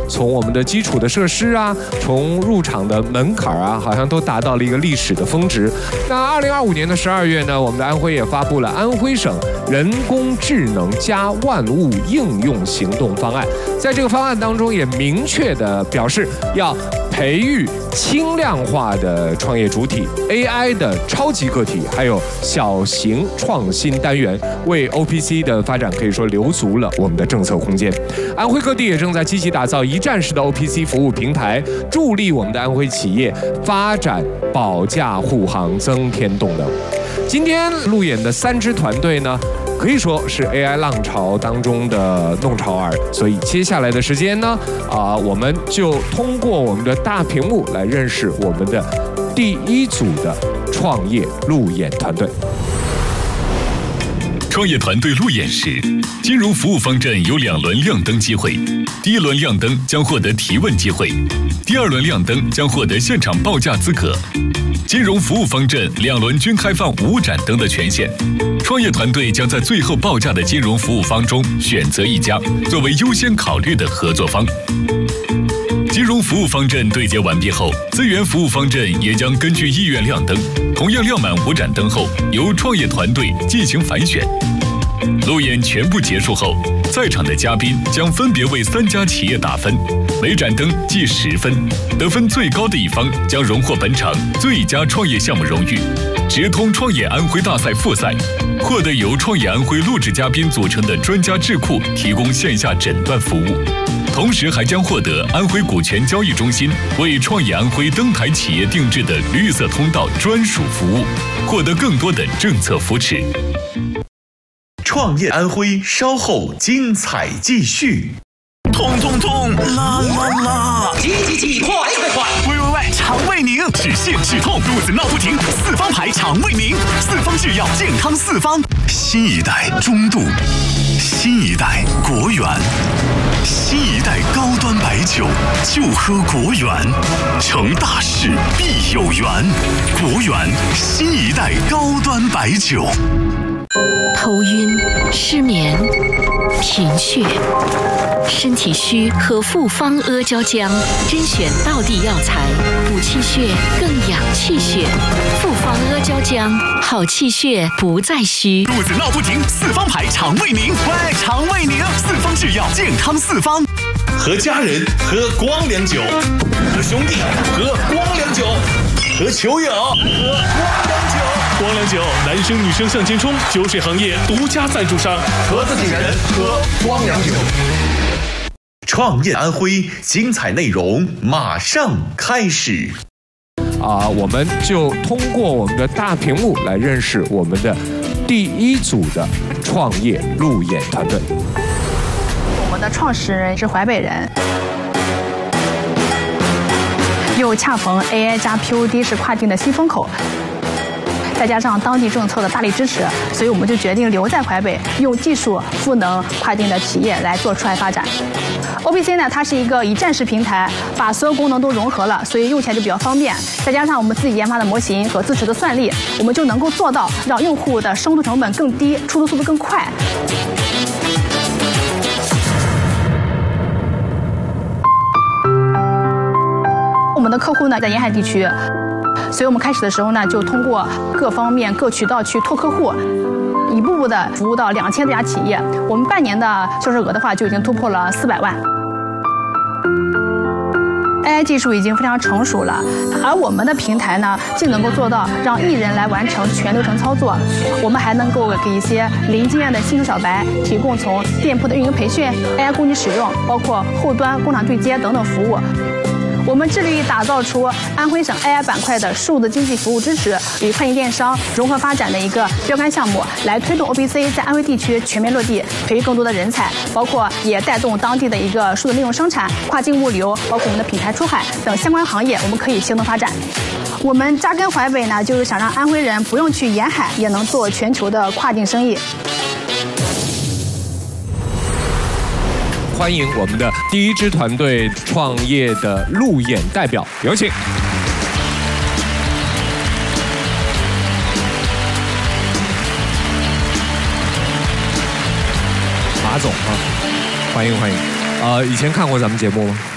从我们的基础的设施啊，从入场的门槛啊，好像都达到了一个历史的峰值。那2025年的12月呢，我们的安徽也发布了安徽省人工智能加万物应用行动方案。在这个方案当中，也明确的表示要培育轻量化的创业主体、AI 的超级个体，还有小型创新单元，为 OPC 的发展可以说留足了我们的政策空间。安徽各地也正在积极打造一站式的 OPC 服务平台，助力我们的安徽企业发展保驾护航，增添动能。今天路演的3支团队呢，可以说是 AI 浪潮当中的弄潮儿，所以接下来的时间呢，我们就通过我们的大屏幕来认识我们的第1组的创业路演团队。 创业团队路演时，金融服务方阵有2轮亮灯机会，第1轮亮灯将获得提问机会，第2轮亮灯将获得现场报价资格。金融服务方阵2轮均开放5盏灯的权限，创业团队将在最后报价的金融服务方中选择1家作为优先考虑的合作方。金融服务方阵对接完毕后，资源服务方阵也将根据意愿亮灯，同样亮满5盏灯后，由创业团队进行反选。路演全部结束后，在场的嘉宾将分别为3家企业打分，每盏灯计10分，得分最高的一方将荣获本场最佳创业项目荣誉，直通创业安徽大赛复赛，获得由创业安徽录制嘉宾组成的专家智库提供线下诊断服务，同时还将获得安徽股权交易中心为创业安徽登台企业定制的绿色通道专属服务，获得更多的政策扶持。 创业安徽稍后精彩继续。 痛痛痛，啦啦啦！ 急，快！ 喂，肠胃宁，止泻止痛，肚子闹不停，4方牌肠胃宁，4方制药，健康4方。新一代中度，新一代国源，新一代高端白酒，就喝国源，成大事必有缘。国源新一代高端白酒。 头晕、失眠、贫血、身体虚，喝复方阿胶浆，甄选道地药材，补气血，更养气血。复方阿胶浆，好气血不再虚。 肚子闹不停，4方牌肠胃宁，喂，肠胃宁，4方制药，健康4方。 和家人喝光良酒，和兄弟喝光良酒，和球友喝光良酒。 光良酒，男生女生向前冲，酒水行业独家赞助商。 和自己人喝光良酒。创业安徽精彩内容马上开始。 我们就通过我们的大屏幕来认识我们的第1组的创业路演团队。 我们的创始人是淮北人，又恰逢 AI 加 POD 是跨境的新风口，再加上当地政策的大力支持，所以我们就决定留在淮北，用技术赋能跨境的企业来做出来发展。OPC 呢，它是一个一站式平台，把所有功能都融合了，所以用起来就比较方便。再加上我们自己研发的模型和自持的算力，我们就能够做到让用户的生图成本更低，出图速度更快。我们的客户呢在沿海地区，所以我们开始的时候呢，就通过各方面各渠道去拓客户，一步步的服务到2000多家企业。我们半年的销售额的话，就已经突破了400万。AI 技术已经非常成熟了，而我们的平台呢，既能够做到让1人来完成全流程操作，我们还能够给一些零经验的新手小白提供从店铺的运营培训、AI 工具使用，包括后端工厂对接等等服务。我们致力于打造出安徽省 AI 板块的数字经济服务支持与跨境电商融合发展的一个标杆项目，来推动 OPC 在安徽地区全面落地，培育更多的人才，包括也带动当地的一个数字内容生产、跨境物流，包括我们的品牌出海等相关行业，我们可以协同发展。我们扎根淮北呢，就是想让安徽人不用去沿海也能做全球的跨境生意。 欢迎我们的第1支团队创业的路演代表，有请。马总啊，欢迎。以前看过咱们节目吗？